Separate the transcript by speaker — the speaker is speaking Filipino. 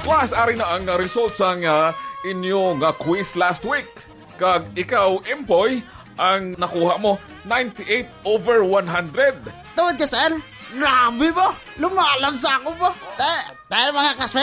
Speaker 1: Was ari na ang result sa inyong quiz last week. Kag ikaw, Empoy, ang nakuha mo 98/100.
Speaker 2: Tawad ka, sir. Grabe ba? Lumalamsa ako ba? Tayo mga kasme.